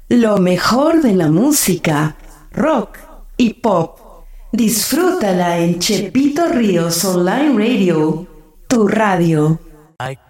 Lo mejor de la música, rock y pop. Disfrútala en Chepito Ríos Online Radio, tu radio.